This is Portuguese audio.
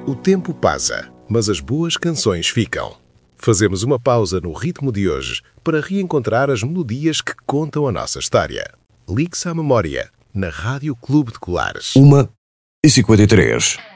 O tempo passa, mas as boas canções ficam. Fazemos uma pausa no ritmo de hoje para reencontrar as melodias que contam a nossa história. Ligue-se à memória, na Rádio Clube de Colares. 1h53.